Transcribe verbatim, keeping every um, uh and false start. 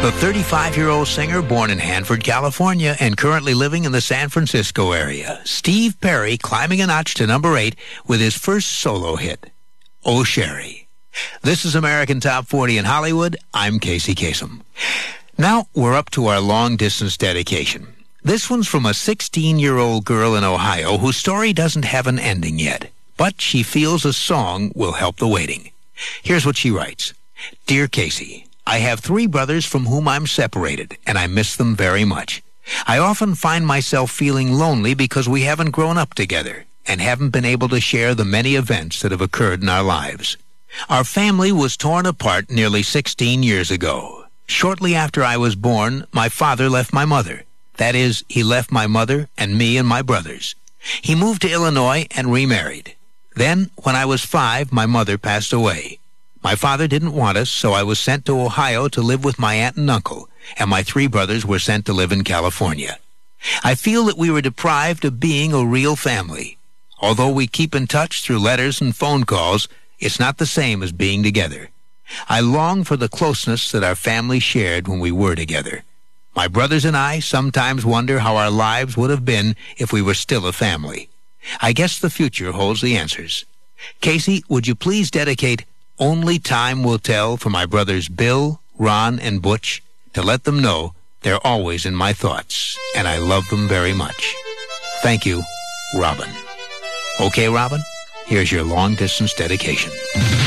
The thirty-five-year-old singer, born in Hanford, California, and currently living in the San Francisco area, Steve Perry, climbing a notch to number eight with his first solo hit, Oh Sherry. This is American Top forty in Hollywood. I'm Casey Kasem. Now we're up to our long-distance dedication. This one's from a sixteen-year-old girl in Ohio whose story doesn't have an ending yet, but she feels a song will help the waiting. Here's what she writes. Dear Casey, I have three brothers from whom I'm separated, and I miss them very much. I often find myself feeling lonely because we haven't grown up together and haven't been able to share the many events that have occurred in our lives. Our family was torn apart nearly sixteen years ago. Shortly after I was born, my father left my mother. That is, he left my mother and me and my brothers. He moved to Illinois and remarried. Then, when I was five, my mother passed away. My father didn't want us, so I was sent to Ohio to live with my aunt and uncle, and my three brothers were sent to live in California. I feel that we were deprived of being a real family. Although we keep in touch through letters and phone calls, it's not the same as being together. I long for the closeness that our family shared when we were together. My brothers and I sometimes wonder how our lives would have been if we were still a family. I guess the future holds the answers. Casey, would you please dedicate Only Time Will Tell for my brothers Bill, Ron, and Butch, to let them know they're always in my thoughts, and I love them very much. Thank you, Robin. Okay, Robin, here's your long-distance dedication.